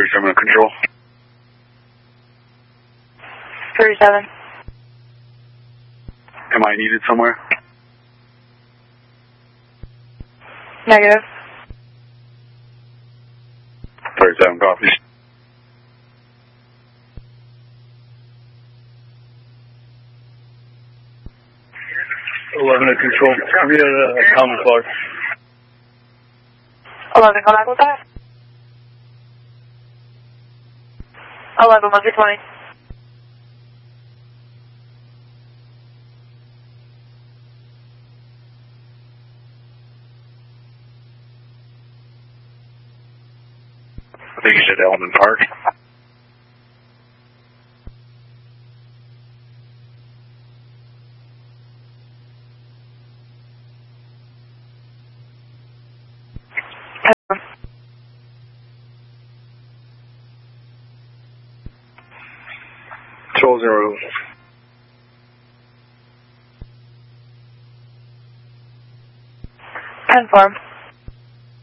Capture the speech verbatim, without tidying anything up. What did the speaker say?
Affirmative control. thirty-seven. Am I needed somewhere? Negative. thirty-seven, copy. eleven to control. We had a common Clark. eleven, come back with that. eleven, one two twenty. I think you said Elman Park. Control zero. Confirm.